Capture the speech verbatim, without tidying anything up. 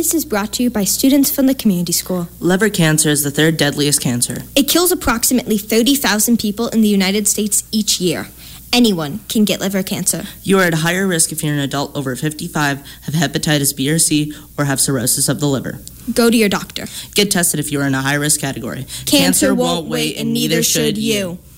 Voice is brought to you by students from the community school. Liver cancer is the third deadliest cancer. It kills approximately thirty thousand people in the United States each year. Anyone can get liver cancer. You are at higher risk if you're an adult over fifty-five, have hepatitis B or C, or have cirrhosis of the liver. Go to your doctor. Get tested if you are in a high-risk category. Cancer, Cancer won't wait, and neither should you.